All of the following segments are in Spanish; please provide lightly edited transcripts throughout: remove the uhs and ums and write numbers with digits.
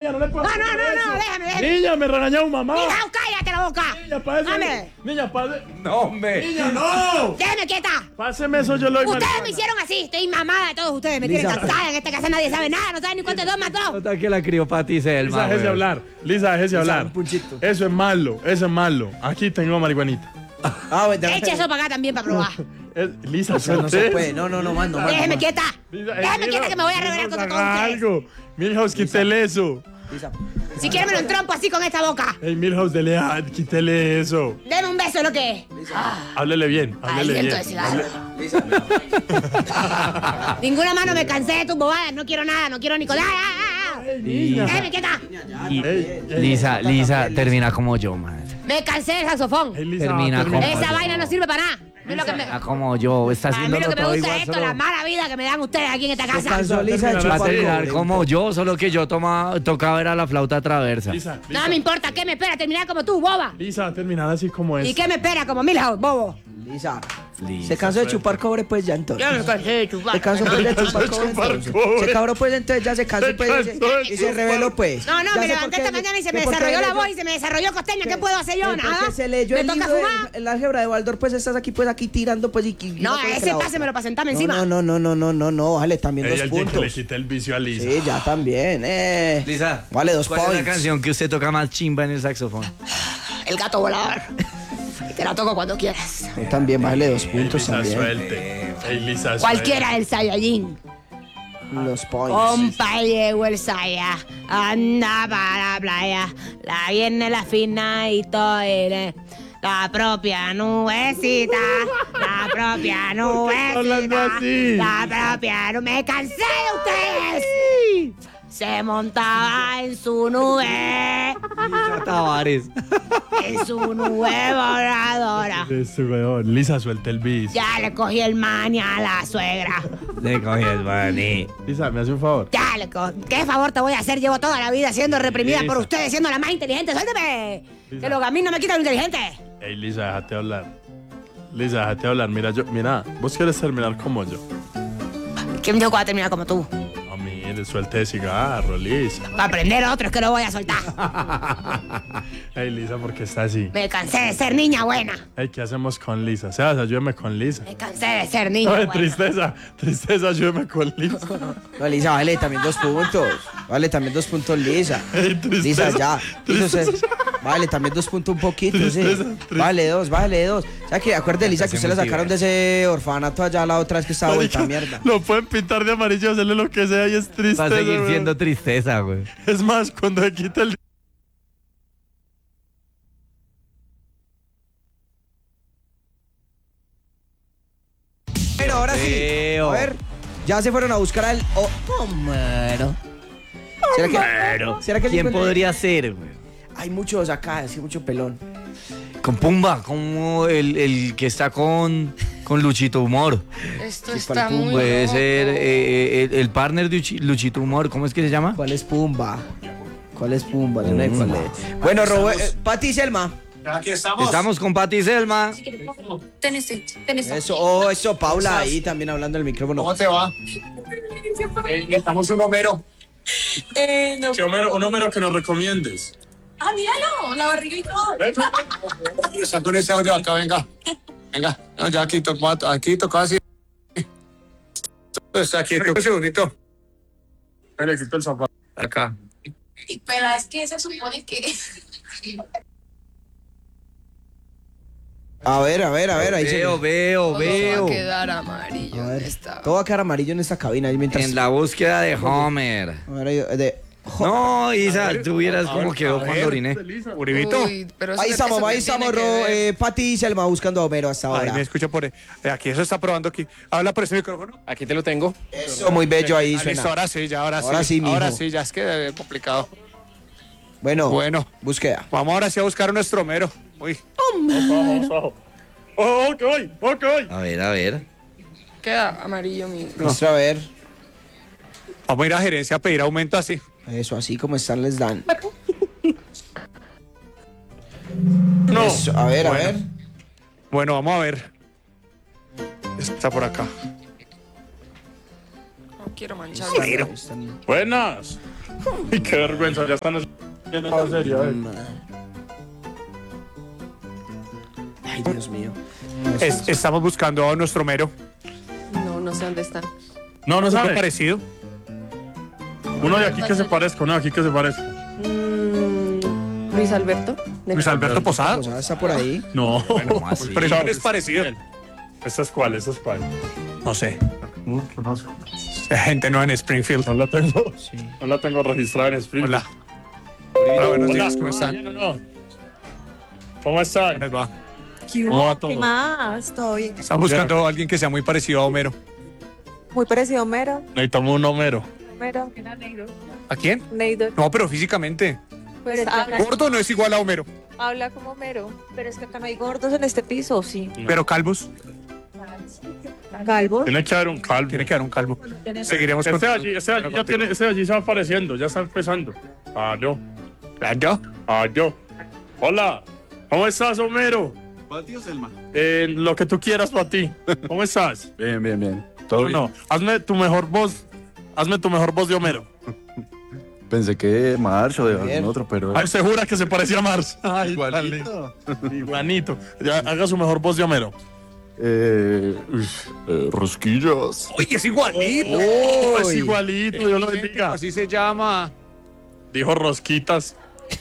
niña, no le puedo No, déjame. Niña, me regañó mamá. Milhouse, cállate la boca. Niña, páseme. Dame. Niña, páseme. No, hombre. Niña, no. Déjeme quieta. Páseme eso, yo lo doy Ustedes marihuana. me hicieron así. Estoy mamada de todos ustedes. Me tienen Lisa. cansada. En esta casa nadie sabe nada. No saben ni cuánto es 2 más 2. Nota que la crió Pati Selma. Lisa, déjese güey. hablar. Lisa, déjese hablar. un punchito. Eso es malo, eso es malo. Aquí tengo marihuanita. Bueno, Eche eso para acá también para probar. Lisa, no se suelte puede. eso. No, man. Déjeme quieta. Lisa, Déjeme quieta que me voy a revelar Milhouse, contra todos haga ustedes. algo. Milhouse, quítele eso. Lisa. Si quieren me lo entrompo así con esta boca. Hey, Milhouse, quítele eso. Deme un beso, lo que es. Háblele bien, háblele Aliento bien. de cigarro. Ninguna mano me cansé de tus bobadas. No quiero nada, no quiero ni colar. Déjeme quieta. Lisa, termina como yo, man. Me cansé del saxofón. Hey, Lisa, Termina termina. como- Esa vaina no sirve para nada. A mí lo que me, Termina como yo. Está a mí haciendo lo que me todo gusta igual. es esto, Solo la mala vida que me dan ustedes aquí en esta casa. cansó Lisa de Va a chupar terminar cobre. como yo, solo que yo tocaba era la flauta traversa. Lisa, No me importa, ¿qué me espera? Terminar como tú, boba. Lisa, terminar así como es. ¿Y qué me espera? Como Milhouse, bobo. Lisa, Lisa, se cansó de chupar cobre, pues ya entonces. Yo me cansé de chupar. Se cansó pues de chupar cobre, chupar entonces. cobre. Se cabró pues entonces, ya se cansó Se pues cansó de y se chupar. reveló pues. No, Ya me sé levanté por qué- esta mañana y se me que porque desarrolló la leyó- voz y se me desarrolló costeña. ¿Qué puedo hacer yo? porque Nada. se leyó Me el toca libro, fumar. el álgebra de Waldorf, pues estás aquí pues aquí tirando pues y No, conoces ese la otra. pásemelo para sentarme encima. No, vale, también Ey, 2 alguien que le puntos. quite el vicio a Lisa. Sí, ya también, Lisa, Vale, 2 ¿cuál es la points. canción que usted toca más chimba en el saxofón? El gato volador. Y te la toco cuando quieras. Yo también, vale 2 Ey, puntos Lisa, también. suelte. Ey, Lisa, Cualquiera del Saiyajin. Los points. Compa, llegó el Saya. Anda para la playa. La viene la fina y todo iré. La propia nubecita. La propia hablando nubecita. así. La propia nube. Me cansé de ustedes. Se montaba en su nube. Lisa Tavares. En su nube voladora. Este weón. Lisa, suelte el bis. Ya le cogí el mani a la suegra. Le cogí el maní. Lisa, me hace un favor. Ya le cogí. ¿Qué favor te voy a hacer? Llevo toda la vida siendo reprimida por ustedes, siendo la más inteligente. ¡Suélteme! Que lo que a mí no me quita lo inteligente. Ey, Lisa, déjate hablar. Lisa, déjate hablar. Mira, vos quieres terminar como yo. ¿Quién dijo que va a terminar como tú? A mí, suelte de cigarro, Lisa. Para aprender a otro es que lo voy a soltar. Ey, Lisa, ¿por qué está así? Me cansé de ser niña buena. Ey, ¿qué hacemos con Lisa? Sebas, ayúdame con Lisa. Me cansé de ser niña Ay, buena. tristeza, ayúdame con Lisa. No, Lisa, vale también 2 puntos. Vale también 2 puntos, Lisa. Ey, tristeza. Lisa, ya. Tristeza. Entonces, vale, también 2 puntos un poquito, Tristeza, sí. tristeza. Vale 2. O sea que acuérdate, Lisa, que Está usted la muy sacaron de ese orfanato allá la otra vez que estaba vuelta Marica, mierda. Lo pueden pintar de amarillo, hacerle lo que sea y es triste. Va a seguir weón. siendo tristeza, güey. Es más, cuando se quita el... Pero ahora sí. Feo. A ver, ya se fueron a buscar al Homero. ¿Será que ¿Quién encuentre- podría ser, güey? Hay muchos acá, sí, mucho pelón. Con Pumba, como el que está con Luchito Humor. Esto Sí, está pa'l muy Puede loco. ser el partner de Luchito Humor, ¿cómo es que se llama? ¿Cuál es Pumba? Yo no sé cuál es. Bueno, Pati y Selma. Aquí estamos. Estamos con Pati y Selma. Tenés. Eso, Paula ahí también hablando del micrófono. ¿Cómo te va? Estamos un Homero. No. Sí, un número que nos recomiendes. Ah, míralo, la barriga y todo. Está con ese audio acá, venga. Venga, no, ya aquí tocó así. Está aquí, un segundito. Le quito el zapato. Acá. Pero es que se supone que... A ver, ahí se Veo. Va a quedar amarillo. A ver, Esta. todo va a quedar amarillo en esta cabina. Ahí mientras... En la búsqueda de Homer. A ver, No, Isa, tú vieras cómo quedó cuando oriné. Uribito. Uy, pero eso Ahí que- estamos, eso que ahí estamos, tiene que ver. Pati y Selma buscando a Homero hasta Ay, ahora. me escucha por aquí, eso está probando aquí. Habla por ese micrófono. Aquí te lo tengo. Eso, muy bello ahí Ah, listo, suena. ahora sí, ya, ahora sí. Ahora sí, mijo. Ahora sí, ya es que es complicado. Bueno, Búsqueda. Vamos ahora sí a buscar a nuestro Homero. Uy. Ok. A ver. Queda amarillo mi. vamos a ver. Vamos a ir a gerencia a pedir aumento así. Eso, así como están, les dan. No. Eso, a ver. Bueno, vamos a ver. Está por acá. No quiero manchar. Homero. Buenas. Y qué vergüenza, ya están haciendo en serio. Ay, Dios mío. Estamos buscando a nuestro mero. No sé dónde están. No, no ¿Algo sabe. parecido? Uno de aquí que se parezca, uno de aquí que se parezca. Luis Alberto. Luis Alberto Posada. Pues está por ahí. No. Pero igual es parecido. ¿Esta es cuál? ¿Esta es cuál? No sé. No sé. Gente no en Springfield. No la tengo. No la tengo registrada en Springfield. Hola. Hola, buenos Hola. días, ¿cómo están? ¿Cómo están? ¿Cómo les va? ¿Cómo va todo? ¿Qué más? Todo bien. Están buscando a alguien que sea muy parecido a Homero. Muy parecido a Homero. Necesitamos un Homero. Homero. ¿A quién? Neidor. No, pero físicamente. Pues Gordo no es igual a Homero. habla como Homero. Pero es que acá no hay gordos en este piso, sí. Pero calvos. Calvo. Tiene que haber un calvo. Tiene que haber un calvo. Seguiremos con... Ese de allí se va apareciendo, ya está empezando. Yo. Yo. Hola. ¿Cómo estás, Homero? ¿Para ti o Selma? Lo que tú quieras para ti. ¿Cómo estás? Bien, bien, bien. Todo bien. No, hazme tu mejor voz. Hazme tu mejor voz de Homero. Pensé que Marsh o de Bien. algún otro, pero... Ay, se jura que se parecía a Mars. Ay, igualito. Iguanito. Ya, haga su mejor voz de Homero. Rosquillas. ¡Uy, es igualito! Oh, es igualito, Dios lo bendiga. Así se llama. Dijo rosquitas.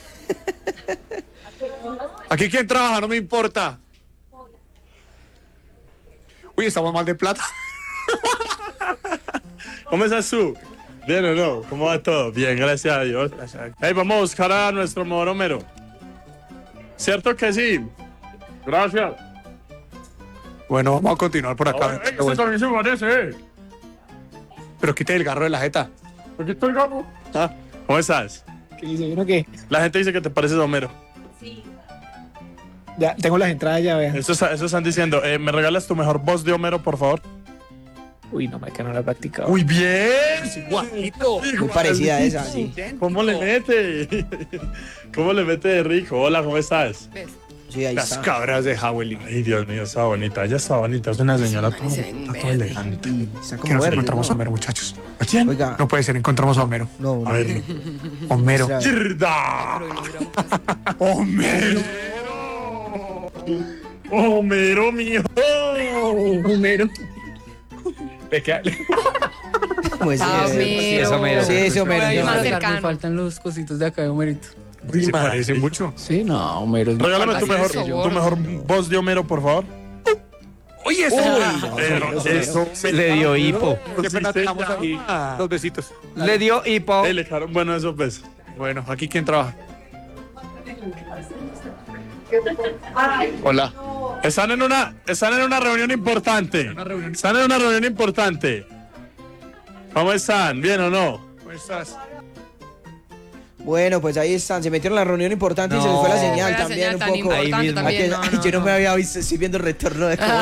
Aquí quien trabaja, no me importa. Uy, estamos mal de plata. ¿Cómo estás tú? ¿Bien o no? ¿Cómo va todo? Bien, gracias a Dios. Hey, vamos a buscar a nuestro mejor Homero. ¿Cierto que sí? Gracias. Bueno, vamos a continuar por acá. Ay, ese también se parece, Pero quite el garro de la jeta. Aquí estoy, gato. ¿Cómo estás? ¿Qué dice? ¿Uno qué? La gente dice que te pareces a Homero. Ya, tengo las entradas ya, vean. Eso están diciendo. ¿Me regalas tu mejor voz de Homero, por favor? Uy, no, que no la he practicado. ¡Muy bien! Igualito. Muy parecida a esa, sí. ¿Cómo le mete? ¿Cómo le mete de rico? Hola, ¿cómo estás? ¿Ves? Sí, ahí Las está. cabras de Howling. Ay, Dios mío, está bonita. Ella está bonita. Es una señora toda, toda elegante. Está Que como nos verde, encontramos a ¿no? Homero, muchachos. ¿A quién? Oiga, No puede ser, encontramos a Homero. no, A no. ver. Homero. Será- ¡Yerda! Homero. ¡Homero, mío! Homero. ¿De qué? ¿Cómo es? Ah, Sí, Homero. Homero. sí, ese Homero. Pero sí, hay más Homero. cercano. Me faltan los cositos de acá de Homerito. Se parece mucho. Sí, no, Homero es Regálame Así de tu soborno. mejor voz de Homero, por favor. Oye, Eso Le dio hipo. qué pena dejamos ahí los besitos. Le dio hipo. Le quedaron buenos esos besos. Bueno, aquí quién trabaja. Hola. Están en una reunión importante. Están en una reunión importante. ¿Cómo están? ¿Bien o no? ¿Cómo estás? Bueno, pues ahí están. Se metieron en la reunión importante y se les fue la No. señal Fue la también señal un tan poco. importante Ahí mismo. también. Ay, yo no me había visto, estoy viendo el retorno de cómo se ve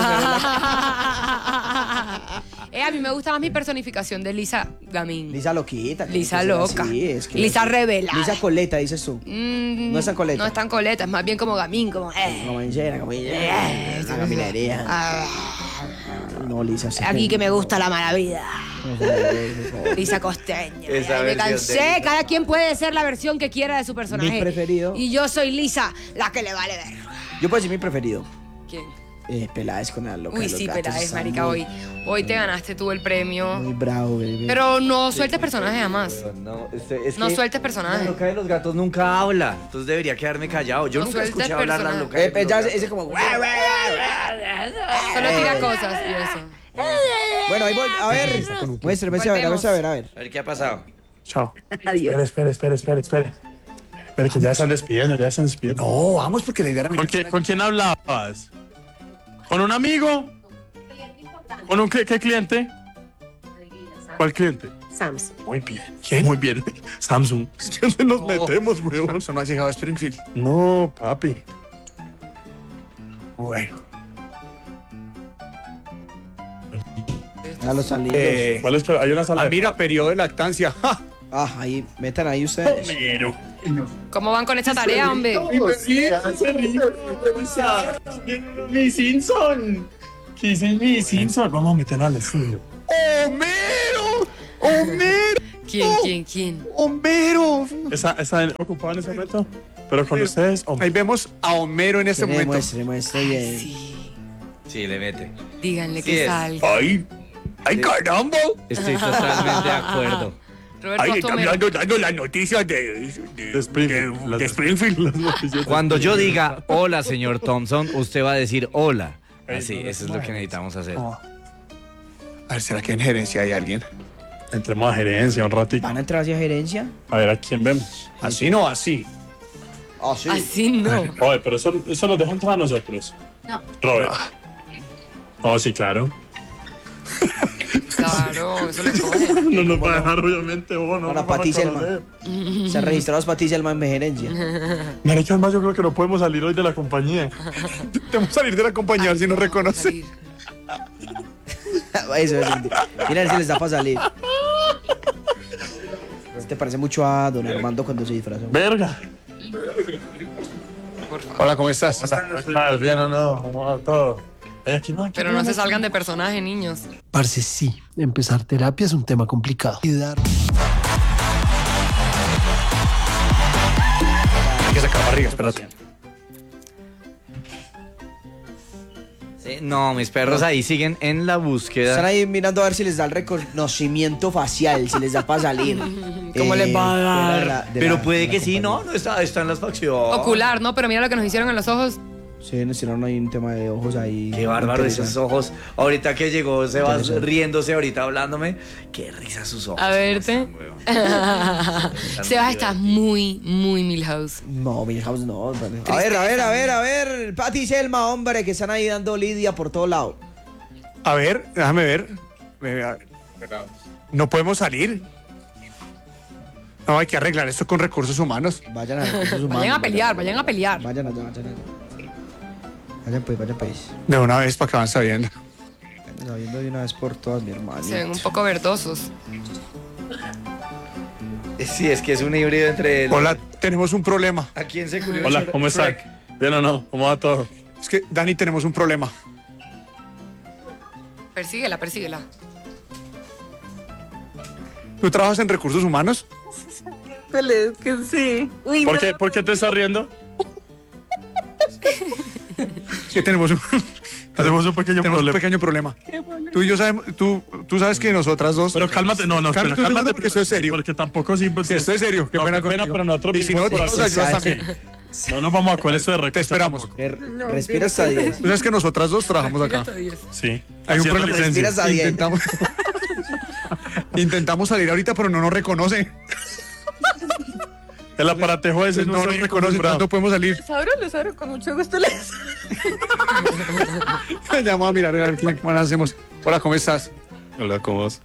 A mí me gusta más mi personificación de Lisa Gamín. Lisa loquita. Lisa que loca. Sí, es que Lisa revelada. Lisa coleta, dices tú. No es tan coleta. No es tan coleta, es más bien como Gamín, como... Como sincera, como la gaminería. No, Lisa. sí. Aquí que me gusta la maravilla. Esa Lisa Costeña. Esa Me versión cansé. de Lisa. Cada quien puede ser la versión que quiera de su personaje. Mi preferido. Y yo soy Lisa, la que le vale ver. Yo puedo decir mi preferido. ¿Quién? Peláez con la loca. Uy, de los sí, gatos, Peláez, está marica, muy- hoy te ganaste tú el premio. Muy bravo, baby. Pero no sueltes personajes jamás. No, No sueltes personajes. La loca de los gatos nunca habla. Entonces debería quedarme callado. Yo No nunca sueltes escuché hablar la personajes. loca de los Ya gatos. ese como. Solo tira cosas y eso. Bueno, ahí voy. A ver. Muéstrame, a ver, Volvemos. a ver, a ver. A ver qué ha pasado. Chao. Espere. Espere, que ya están despidiendo, No, vamos porque la idea era... ¿Con quién hablabas? ¿Con un amigo? ¿Con un qué cliente? ¿Cuál cliente? Sam's. Muy bien. ¿Quién? Muy bien. Samsung. ¿Dónde nos metemos, weón? Eso no ha llegado a Springfield. No, papi. Bueno. A los salidos. ¿Cuál es? Hay una sala. Mira, periodo de lactancia. ¡Ja! Ah, ahí, metan ahí ustedes. Homero. ¿Cómo van con esta tarea, hombre? Mi Simpson. ¿Qué dice mi Simpson? Vamos a meternos al estudio. ¡Homero! ¡Homero! ¿Quién? ¡Homero! ¿Está ocupado en ese momento? Pero con ustedes, Ahí vemos a Homero en este momento. Muestre bien. Sí, le mete. Díganle Sí que es. salga. ¡Ay, caramba! Estoy totalmente de acuerdo. Roberto, Ay, haz tu está Homero. dando las noticias de Springfield. de Springfield. Cuando yo diga hola, señor Thompson, usted va a decir hola. Así, eso es lo que necesitamos hacer. A ver, ¿será que en gerencia hay alguien? Entremos a gerencia un ratito. ¿Van a entrar hacia gerencia? A ver a quién vemos. Así no, así. Ah, sí. Así no. Oye, pero eso nos deja entrar a nosotros. No. Robert. Oh, sí, claro. Claro, eso le coge. No nos va a dejar, obviamente, vos. No Para nos van a Pati Selma. conocer. Se han registrado Pati Selma en gerencia. Marica, además yo creo que no podemos salir hoy de la compañía. Tenemos que salir de la compañía a ver si nos reconoce. Salir. Eso es. Mira si les da para salir. Te parece mucho a don Armando cuando se disfrazó. Verga. Hola, ¿cómo estás? ¿Estás bien o no? ¿Cómo va todo? Aquí no, aquí Pero no se salgan de personaje, niños. Parce, sí, empezar terapia es un tema complicado. Y dar Hay que sacar barriga, espérate. Sí, no, mis perros ahí siguen en la Están búsqueda. ahí mirando a ver si les da el reconocimiento facial, si les da para salir. ¿Cómo les va a dar? Pero puede que sí, ¿no? No está en las facciones. Ocular, ¿no? Pero mira lo que nos hicieron en los ojos. Sí, nos hicieron ahí un tema de ojos ahí. Qué bárbaro Interesante. esos ojos. Ahorita que llegó Sebas Interesante. riéndose, ahorita hablándome. Qué risa sus ojos. A verte. Sebas, estás muy Milhouse. No, Milhouse no. A ver. Pati y Selma, hombre, que están ahí dando lidia por todo lado. A ver, déjame ver. No podemos salir. No, hay que arreglar esto con recursos humanos. Vayan a recursos humanos. Vayan a pelear. Vayan allá. Vayan pues. De una vez para que van sabiendo. Sabiendo de una vez por todas, mi hermano. Se ven un poco verdosos. Sí, es que es un híbrido entre... Hola, tenemos un problema. ¿A quién se cubrió? Hola, ¿cómo están? ¿Bien o no? ¿Cómo va todo? Es que, Dani, tenemos un problema. Persíguela. ¿Tú trabajas en recursos humanos? Es que sí. Uy, ¿Por qué te estás riendo? Que tenemos un Tenemos un pequeño problema. Tú y yo sabemos, tú sabes que nosotras dos. Pero cálmate, cálmate porque esto es serio. Porque tampoco sí, pues, Sí, esto es serio. Qué no, pena qué pena, contigo. pero nosotros Y si vivimos no, por nos así. ayudas también. No nos vamos a con eso de recursos. Te esperamos. Respira hasta 10. Tú sabes que nosotras dos trabajamos acá. Sí. Hay un Haciendo problema. licencia. Respiras a 10. Intentamos salir ahorita, pero no nos reconoce. El aparatejo ese No nos reconoce, reconoce. entonces no podemos salir. les abro, con mucho gusto les. Ya vamos a mirar a ver qué más hacemos. Hola, ¿cómo estás? Hola, ¿cómo vas?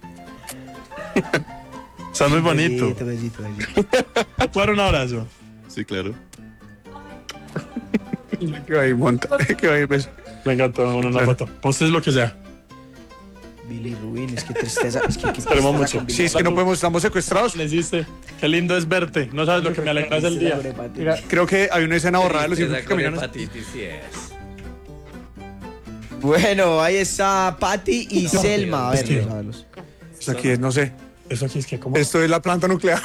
Está muy bonito. Besito. ¿Puedo dar un abrazo? Sí, claro. Que va a ir monta. Que va a ir beso. Me encantó, una foto. Postes lo que sea. Billy Rubin, es que tristeza. Es que Esperemos mucho. Sí, es que no podemos, estamos secuestrados. Le hiciste. Qué lindo es verte. No sabes lo que me alegras del día. Mira, creo que hay una escena borrada de los Tristeza hijos con camiones. hepatitis, sí es. Bueno, ahí está Pati y Selma. A Es que- ver, vamos a verlos. Esto aquí es, no sé. Eso aquí es que como... Esto es la planta nuclear.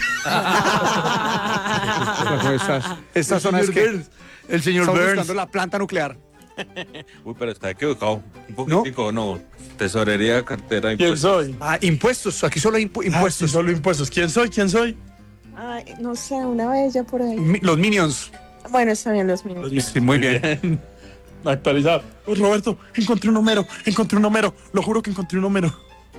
¿Cómo estás? Esta zona es que El señor estamos Burns. buscando la planta nuclear. Uy, pero está equivocado. Un poquitico, no. Tesorería, cartera, ¿Quién impuestos. soy? Ah, impuestos. Aquí solo hay impuestos. Impuestos, solo impuestos. ¿Quién soy? Ay, no sé, una vez ya por ahí. Los Minions. Bueno, está bien los míos. Sí, muy bien. Actualizar. Oh, Roberto, encontré un número. Lo juro que encontré un número.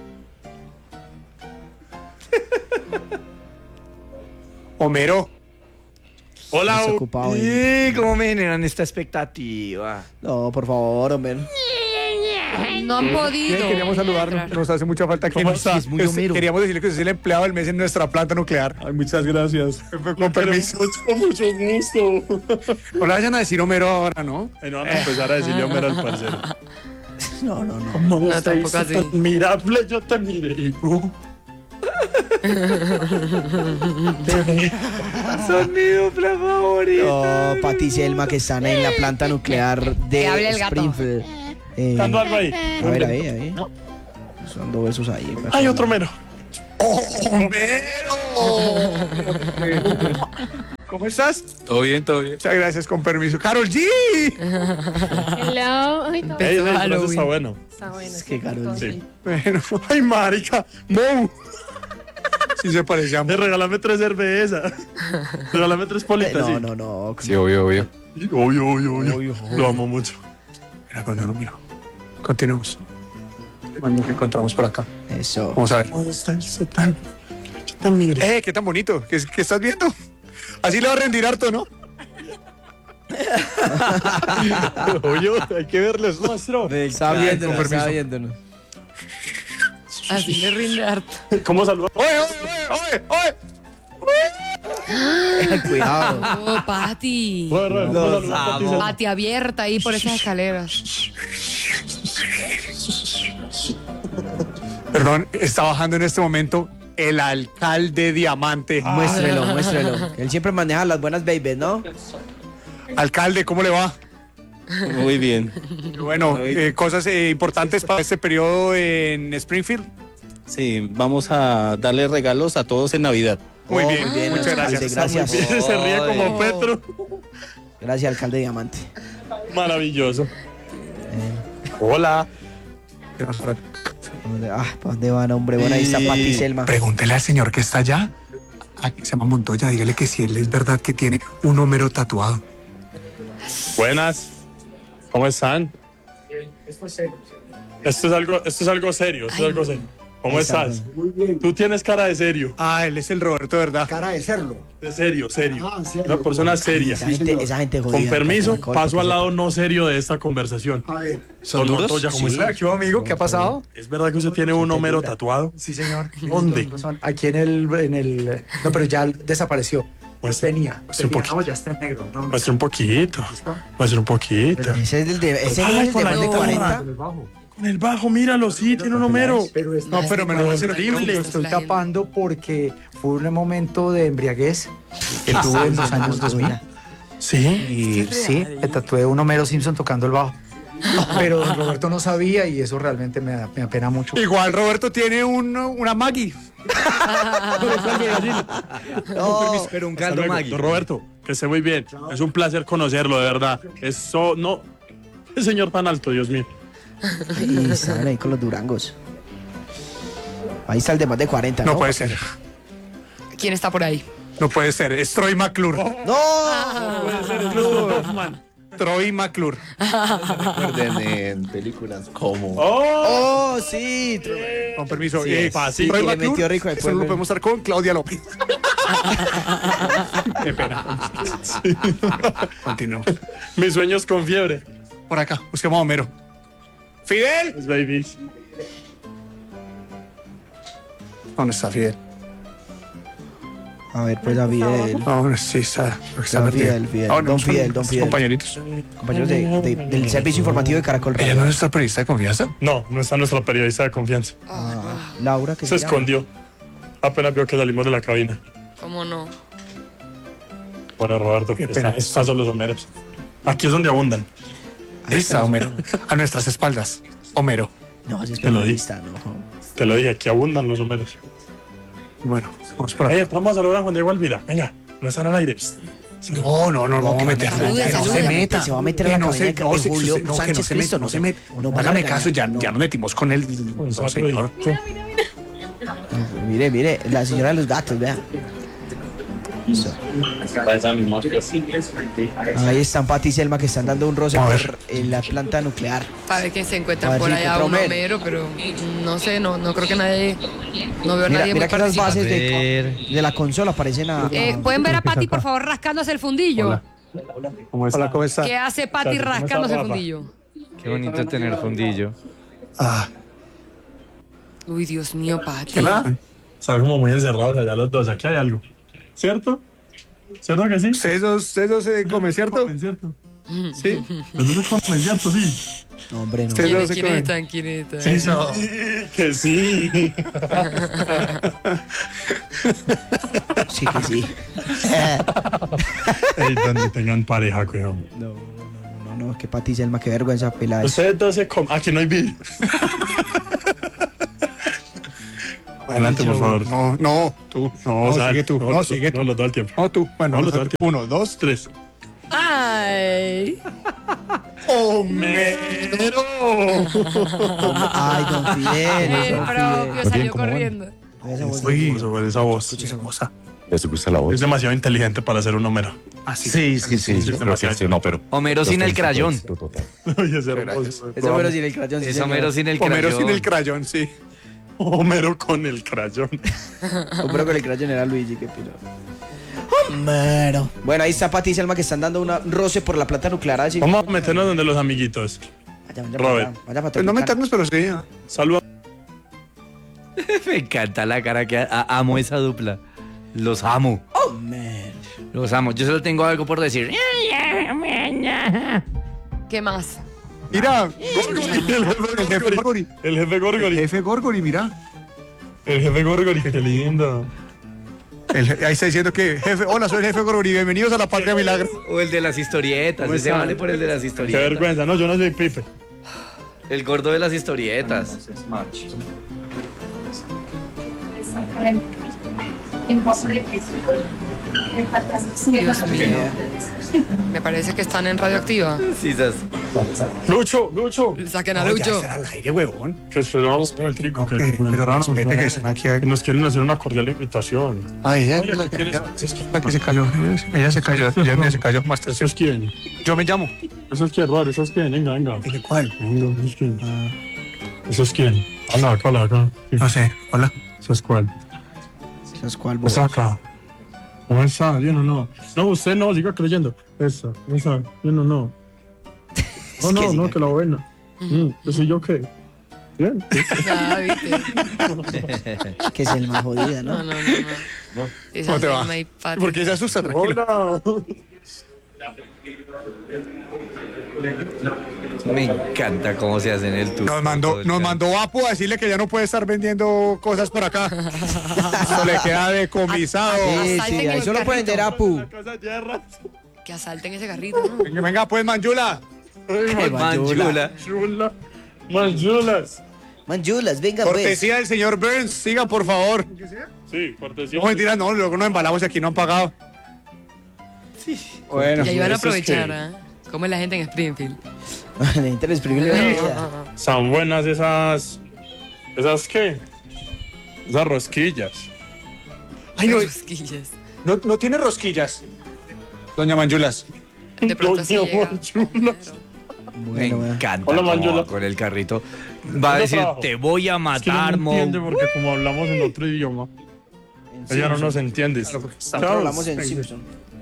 Homero. Hola. Está ocupado ahí. ¿Cómo me generan esta expectativa? No, por favor, hombre. No han podido. Queríamos saludarnos. entrar. Nos hace mucha falta que ¿Cómo nos- está? Es muy Homero. Queríamos decirle que usted es el empleado del mes en nuestra planta nuclear. Ay, muchas gracias. Con permiso. Mucho gusto. No le vayan a decir Homero ahora, ¿no? No van a empezar a decirle Homero al parcero. No. No, No, tampoco así. Admirable, yo te miré. Sonido favorito. No, Pati y Selma que están en la planta nuclear de Que hable el gato. Springfield. ¿Dando algo ahí? A ver, ahí. Son dos besos ahí. Hay otro mero. ¡Homero! ¿Cómo estás? Todo bien, todo bien. Muchas gracias, con permiso. ¡Karol G! Hello. Ay, no. Ey, eso está bueno. Está bueno. Es que Karol. Sí. Bueno, ay, marica. ¡No! Sí se parece a mí. Regálame 3 cervezas. Regálame 3 politas. No. Sí, obvio. Obvio. Lo amo mucho. Mira, cuando no miro. Continuemos. Bueno, nos encontramos por acá. Eso. Vamos a ver. ¿Cómo está el sotán? ¿Qué tan migre? Qué tan bonito. ¿Qué estás viendo? Así le va a rendir harto, ¿no? Oye, hay que verles, maestro. Está viéndonos. Así le rinde harto. ¿Cómo saluda? ¡Oye! Cuidado. Oh, Pati. Pati abierta ahí por esas escaleras. Perdón, está bajando en este momento el alcalde Diamante. Muéstrelo. Él siempre maneja las buenas babies, ¿no? Alcalde, ¿cómo le va? Muy bien. Bueno, cosas importantes para este periodo en Springfield. Sí, vamos a darle regalos a todos en Navidad. Muy bien, muchas alcalde, gracias. gracias. Se ríe como Petro. Gracias, alcalde Diamante. Maravilloso. Hola. ¿Para dónde van, hombre? Bueno, ahí está Pati Selma. Pregúntele al señor que está allá, que se llama Montoya, dígale que si él es verdad que tiene un Homero tatuado. Buenas. ¿Cómo están? Esto es algo serio. ¿Cómo estás? Tú tienes cara de serio. Él es el Roberto, ¿verdad? Cara de serlo. De serio. Una persona seria. Esa gente jodida. Con permiso, paso al lado no serio de esta conversación. A ver. ¿Son Montoya, ¿cómo está? ¿Qué amigo? ¿Qué ha pasado? ¿Es verdad que usted tiene un Homero tatuado? Sí, señor. ¿Dónde? Aquí en el... No, pero ya desapareció. Pues Tenía. un poquito. No, ya está en negro. No, Muestra un poquito. Ese es el de más de 40. Con el bajo, míralo, sí, tiene un Homero. Pero me lo hace horrible. Lo estoy tapando porque fue un momento de embriaguez que tuve en los años 2000. ¿Sí? Y sí, me tatué un Homero Simpson tocando el bajo. Pero Roberto no sabía y eso realmente me apena mucho. Igual Roberto tiene una Maggie. Pero un caldo Maggi. Don Roberto, que esté muy bien. Es un placer conocerlo, de verdad. Eso, no. El señor tan alto, Dios mío. Y estaban ahí con los durangos. Ahí está el de más de 40, ¿no? No puede ser. ¿Quién está por ahí? No puede ser. Es Troy McClure. ¡No! Puede ser el Hoffman. Troy McClure. Recuerden en películas como... ¡Oh, sí! Con permiso. Sí, fácil. Troy que le McClure, metió rico después, solo lo güey. podemos estar con Claudia López. Qué pena. Continuamos. Mis sueños con fiebre. Por acá, busquemos a Homero. ¡Fidel! Los babies. ¿Dónde está Fidel? A ver, pues a Fidel. No, sí está. Fidel. Don Fidel. Compañeritos. Compañeros del servicio informativo de Caracol ¿Ella no Radio. es nuestra periodista de confianza? No está nuestra periodista de confianza. Laura, que Se escondió. Apenas vio que salimos de la cabina. ¿Cómo no? Bueno, Roberto, Qué pena. estas son los Homeros. Aquí es donde abundan. Ahí está Homero. A nuestras espaldas. Homero. No, es Te lo di. periodista, ¿no? Te lo dije, aquí abundan los Homeros. Bueno, vamos por ahí. Vamos a saludar a Juan Diego Alvira. Venga, no están al aire. No, vamos a meter. Salude, Que no salude. se meta. Se va a meter a la Que no cabina se- de no se- Julio no, que Sánchez no se Cristo, meta, no se meta. no va a Hágame la caso, ya no. nos metimos con él. No, señor. Mire, la señora de los gatos, vea. Ahí están Pati y Selma que están dando un roce A ver. por la planta nuclear. Sabe que se A encuentran ver por si allá encuentra un Homero. Homero, pero no sé, no creo que nadie, no veo a nadie Mira muy que las bases participante. de la consola parecen a... ¿Pueden ver a Pati, por favor, rascándose el fundillo? ¿Cómo está? Hola, ¿cómo está? ¿Qué hace Pati ¿Cómo está, rascándose el Rafa? fundillo? Qué bonito tener fundillo. Uy, Dios mío, Pati. Están como muy encerrados allá los dos. Aquí hay algo. ¿Cierto? ¿Cierto que sí? Ustedes dos se comen, ¿cierto? ¿Cierto? Sí. Los dos se comen, ¿cierto? Sí. No, hombre, no. Ustedes dos se ¿Quiénes comen. están? ¿Quiénes están? Sí, no. Que sí. Sí que sí. Ey, donde tengan pareja, weón. No, es que Pati y Selma, qué vergüenza pelada. Ustedes dos se comen. Aquí no hay vídeo. Adelante, por favor. No, tú. No, sal. Sigue tú. No, sigue tú. No, los dos al tiempo. No, tú. Bueno, No, los dos al tiempo. 1, 2, 3. Ay. ¡Homero! Ay, don Fidel. El don propio Fidel. salió corriendo. Uy, esa voz. ¿Les gusta la voz? Es demasiado inteligente para ser un Homero. Sí. No, pero... Homero sin el crayón. Oye, ese hermoso. Es Homero sin el crayón. sí, Es señor. Homero sin el crayón. Homero sin el crayón, sí. Homero con el crayón. Homero con el crayón era Luigi, qué piro. Homero. Bueno, ahí está Pati y Selma que están dando un roce por la planta nuclear. Así. Vamos a meternos donde los amiguitos. Vaya Robert. Vaya para Pues no meternos, pero sí. Saludos. Me encanta la cara que amo esa dupla. Los amo. Los amo. Yo solo tengo algo por decir. ¿Qué más? Mira, Gorgori. El jefe Gorgori. Jefe Gorgori, mira. El jefe Gorgori, qué lindo. Ahí está diciendo que, jefe, hola, soy el jefe Gorgori, bienvenidos a la Patria Milagro. O el de las historietas. ¿Cómo Ese está? vale por el de las Qué historietas. vergüenza. No, yo no soy Pipe. El gordo de las historietas. Dios mío. Me parece que están en radioactiva. Sí, esas. Lucho. Saquen a No, ya Lucho. está al aire, huevón. Que esperamos con el trigo. Pero no, vete que están aquí. Que nos quieren hacer una cordial invitación. Ay, ella Oye, la ¿quién es? que se cayó. Ella se cayó. Ya se cayó más ¿Esos quién? Yo me llamo. ¿Esos quién, Robert? ¿Esos quién? Venga. ¿De cuál? Venga, ¿esos quién? ¿Esos quién? Hola, acá. No sé. Hola. ¿Esos cuál? ¿Sabes cuál? Pues acá. ¿Cómo está? ¿Bien o no? No, usted no, siga creyendo. Esa, ¿bien o no? No, que la buena. ¿Yo soy yo qué? Bien. Ah, ¿viste? Que es el más jodida, ¿no? No. Esa ¿Cómo te va? Selma y Pati. ¿Por qué se asusta? Tranquilo. Hola. Me encanta cómo se hacen el tour. Nos mandó Vapo a decirle que ya no puede estar vendiendo cosas por acá. Eso le queda decomisado. Sí, Asalten ahí el solo pueden carrito. vender Apu. Que asalten ese carrito, ¿no? Venga, pues, Manjula. Manjula. Manjulas, venga pues. Cortesía del señor Burns. Siga, por favor. Sí, cortesía. No, mentira, no, luego nos embalamos y aquí no han pagado. Bueno. Y ahí van a eso es aprovechar, que- ¿ah? ¿Cómo es la gente en Springfield? La gente les privilegia la vida. Son buenas esas. ¿Esas qué? Esas rosquillas. Ay, no, Rosquillas. no tiene rosquillas. Doña Manjulas. De pronto sí Doña llega. Manjula. Me encanta Hola, cómo Manjula. va con el carrito. Va a decir, trabajo? te voy a Es que no matar, me Mo. entiende porque como hablamos en otro idioma, ella no nos entiende. Nosotros hablamos en Simpson.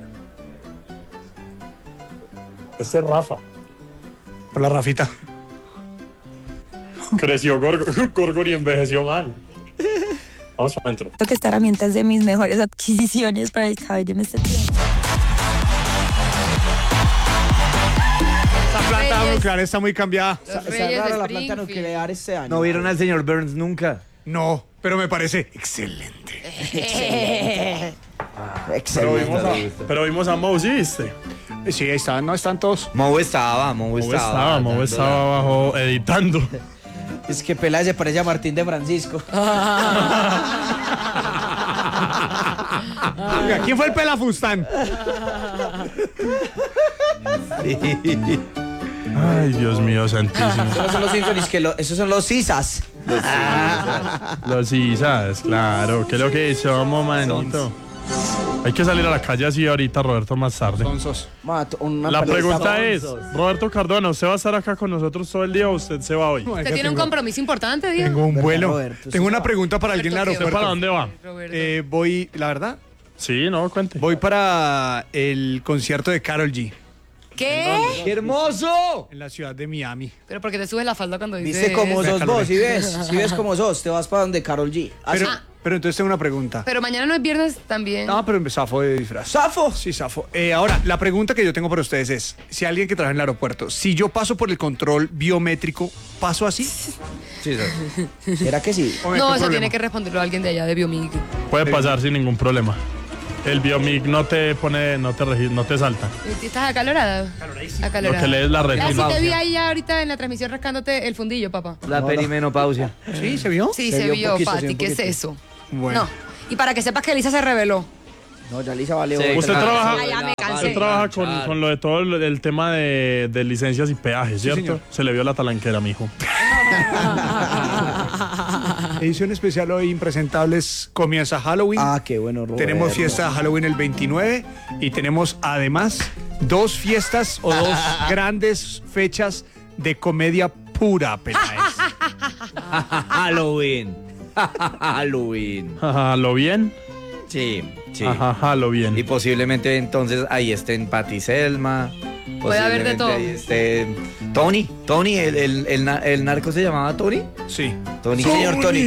Este es Rafa. Hola, Rafita. Creció Gorgor y envejeció mal. Vamos para adentro. Creo que esta herramienta es de mis mejores adquisiciones para el cabello en este tiempo. La planta Reyes. nuclear está muy cambiada. Los Está Reyes de rara la planta Springfield. nuclear este año. ¿No vieron al señor Burns nunca? No, pero me parece excelente. Excelente. Pero vimos a Mo, ¿sí viste? Sí, ahí están, no están todos. Mo estaba abajo editando. Es que Peláez se parece a Martín de Francisco. Oiga, ¿quién fue el pelafustán? Ay, Dios mío, santísimo. Esos no son los Simpsons, esos son los Sisas. Los Isas, claro. ¿Qué es lo que somos, manito? Hay que salir a la calle así ahorita, Roberto, más tarde. Sonsos. La pregunta es, Roberto Cardona, ¿usted va a estar acá con nosotros todo el día o usted se va hoy? ¿Usted tiene un compromiso importante, Diego? Tengo un ¿Verdad, vuelo. Roberto? Tengo una pregunta para alguien en el Roberto, ¿Usted para aeropuerto. dónde va? Roberto. Voy, la verdad, Sí, no, cuente. voy para el concierto de Karol G ¿Qué? ¡Qué hermoso! en la ciudad de Miami. Pero porque te subes la falda cuando dices... ¿Viste cómo sos Carlos. vos? ¿Si ves cómo sos? Te vas para donde Karol G. Pero entonces tengo una pregunta. Pero mañana no es viernes también. No, pero zafo de disfraz. ¡Zafo! Sí, zafo. Ahora, la pregunta que yo tengo para ustedes es, si alguien que trabaja en el aeropuerto, si yo paso por el control biométrico, ¿paso así? Sí, ¿Será que sí? ¿O me No, meto eso problema? tiene que responderlo alguien de allá de Biomic. Puede pasar sin ningún problema. el Biomic no te pone, no te salta. ¿Estás acalorado? Lo que lees la Ya sí retina. te vi ahí ahorita en la transmisión rascándote el fundillo, papá. La perimenopausia. ¿Sí? ¿Se vio? Sí, Se se vio un vio, poquito, se Pati. vio un ¿Qué es poquito. eso? Bueno. No. Y para que sepas que Elisa se reveló. No, ya Lisa vale. Sí, Usted claro. trabaja, Ah, ya me cansé. usted trabaja con lo de todo el tema de licencias y peajes, ¿cierto? señor. Se le vio la talanquera, mijo. Edición especial hoy, Impresentables, comienza Halloween. Ah, qué bueno, Roberto. Tenemos fiesta de Halloween el 29 y tenemos además 2 fiestas o 2 grandes fechas de comedia pura, Peláez. Halloween. Halloween. Ajá, ¿lo bien? Sí, sí. Ajá, lo bien. Y posiblemente entonces ahí estén Pati Selma. Puede haber de posiblemente todo. Ahí esté Tony, el narco se llamaba Tony. Sí. Tony. Señor Tony.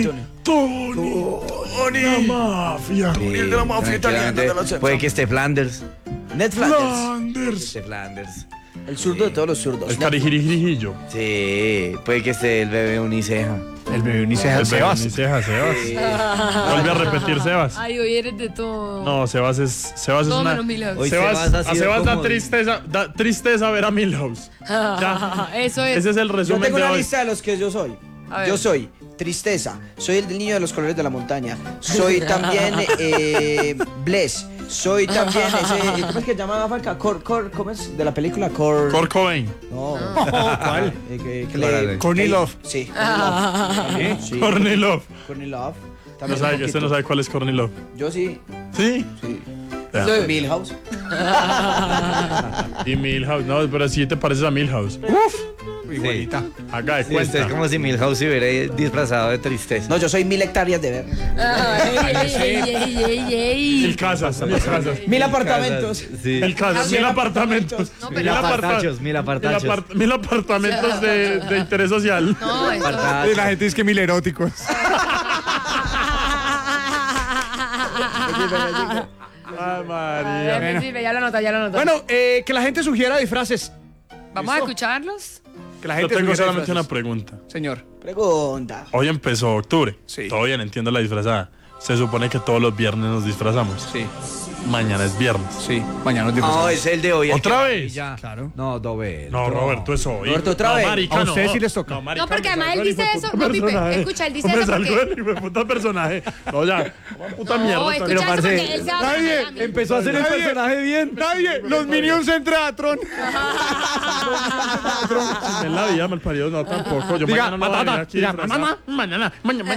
La mafia. Sí, tranquilamente. Puede que esté Flanders. Ned Flanders. Flanders. Esté Flanders. El zurdo de todos los zurdos. El carijirijillo. Sí, puede que esté el bebé Uniceja. El bebé Uniceja Sebas. Sebas. Vuelve a repetir Sebas. Ay, hoy eres de todo. No, Sebas es Todo una... menos Milhouse. Hoy Sebas, Sebas ha a sido Sebas da como- tristeza ver a Milhouse. Ya. Eso es. Ese es el Yo resumen tengo de una hoy. lista de los que yo soy. A ver. Yo soy tristeza, soy el niño de los colores de la montaña, soy también Bless, soy también ese, ¿cómo es que se llama Falca? ¿Cómo es? De la película Cor... Kurt Cobain. No. ¿Cuál? Courtney Love. Sí, Courtney Love. Sí. Courtney Love. Courtney Love. No También sabe, un usted no poquito. sabe cuál es Courtney Love. Yo sí. ¿Sí? Sí. Ya. Milhouse. Y Milhouse. No, pero sí te pareces a Milhouse. Igualita. Haga de Sí, usted cuenta. es como si Milhouse se hubiera disfrazado de tristeza. No, yo soy 1000 hectáreas de verde. Mil casas. 1000 apartamentos. Sí. Mil casas, 1000 apartamentos. No, Mil pero apartachos, mil apartachos. 1000 apartamentos de interés social. no, esto... Y la gente dice que 1000 eróticos. Ay, María. me sirve, ya lo noto. Bueno, que la gente sugiera disfraces. ¿Vamos a escucharlos? Que la Yo gente tengo sugiera solamente una disfraces. pregunta. Señor. Pregunta. Hoy empezó octubre. Sí. Todo bien, entiendo la disfrazada. Se supone que todos los viernes nos disfrazamos. Sí, Mañana es viernes. sí. Mañana nos No, disfrazamos. es el de hoy. el ¿Otra que- vez? Ya. Claro. No, Doble. No, Roberto, es hoy. Roberto, otra vez. marica, A ustedes no. sí les toca. No, marica, No, porque me además salgo él del dice hijueputa eso. No, Pipe, personaje. escucha, él dice me eso salgo porque... del hijueputa personaje. No, ya. Puta No, mierda. escucha Pero, eso parce, porque él se va a poner a mí. Empezó a hacer el Nadie- personaje bien. Nadie, los Minions en Tratron. en la vida mal parido, no, tampoco. Yo Diga, mañana no voy a venir patata, aquí diga, disfrazado. Mañana.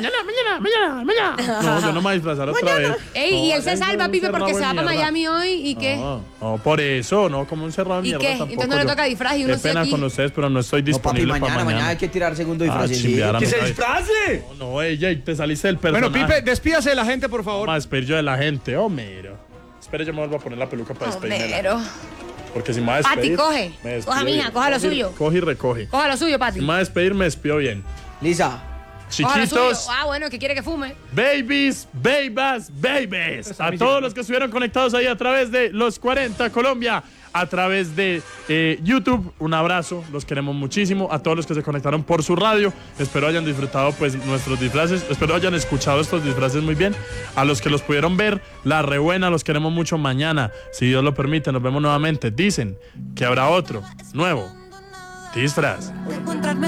No, yo no me voy a disfrazar otra vez. Ey, y él se No, salva, un Pipe, porque cerrado se va de para mierda. Miami hoy y qué. No, por eso, no, como un cerrado de ¿Y mierda qué? tampoco. Entonces no le yo. toca disfraz y uno Qué sí pena aquí. con ustedes, pero no estoy No, papi, disponible para mañana hay que tirar segundo disfraz. sí. chimbear a ¡Que mi se país. disfrace! No, ey, te saliste del personaje. Bueno, Pipe, despídase de la gente, por favor. Vamos a despedir yo de la gente, Homero. Espera, yo me vuelvo a poner la peluca para despedirme. Homero. Porque si me va a Pati, despedir... coge. me despido Coja, mija, bien. coja lo suyo. Coge y recoge. Coja lo suyo, Pati. Si me va a despedir, me despido bien. Lisa. Coja lo suyo. Chiquitos, Ah, bueno, que quiere que fume. babies, babies. A todos los que estuvieron conectados ahí a través de Los 40 Colombia, a través de YouTube, un abrazo, los queremos muchísimo. A todos los que se conectaron por su radio, espero hayan disfrutado pues nuestros disfraces, espero hayan escuchado estos disfraces muy bien. A los que los pudieron ver, la rebuena, los queremos mucho. Mañana, si Dios lo permite, nos vemos nuevamente. Dicen que habrá otro nuevo disfraz. Encontrarme